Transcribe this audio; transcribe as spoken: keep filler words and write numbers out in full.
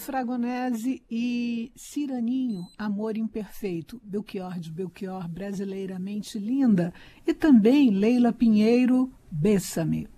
Fragonese e Ciraninho, Amor Imperfeito, Belchior de Belchior, Brasileiramente Linda, e também Leila Pinheiro, Bésame.